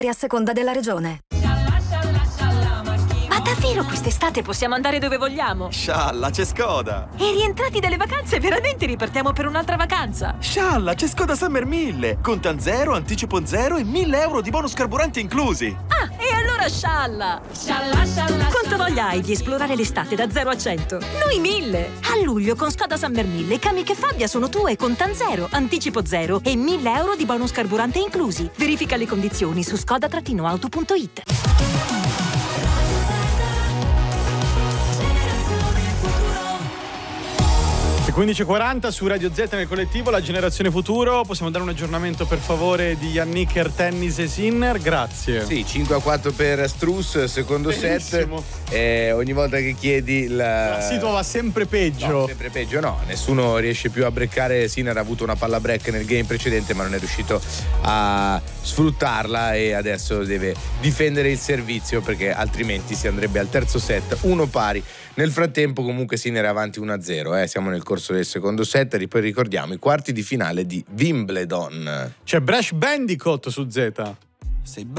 a seconda della regione. Ma davvero quest'estate possiamo andare dove vogliamo? Scialla, c'è Skoda! E rientrati dalle vacanze veramente ripartiamo per un'altra vacanza? Scialla, c'è Skoda Summer 1000! Contan zero, anticipo zero e 1.000 euro di bonus carburante inclusi! Ah, e allora scialla! Quanta voglia hai di esplorare l'estate da 0 a 100? Noi 1000! A luglio con Skoda Summer 1000 i cami che Fabbia sono tue con zero, anticipo zero e 1.000 euro di bonus carburante inclusi. Verifica le condizioni su skoda-auto.it. Le 15.40 su Radio Z nel collettivo La Generazione Futuro. Possiamo dare un aggiornamento per favore di Yannick, Tennis e Sinner? Grazie. Sì, 5-4 per Struss, secondo Benissimo. set. Ogni volta che chiedi La situazione va sempre peggio. No, sempre peggio no, nessuno riesce più a breccare. Sinner ha avuto una palla break nel game precedente ma non è riuscito a sfruttarla e adesso deve difendere il servizio perché altrimenti si andrebbe al terzo set, uno pari. Nel frattempo comunque Sinner è avanti 1-0, siamo nel corso del secondo set e poi ricordiamo i quarti di finale di Wimbledon. C'è Crash Bandicoot su Z. Sei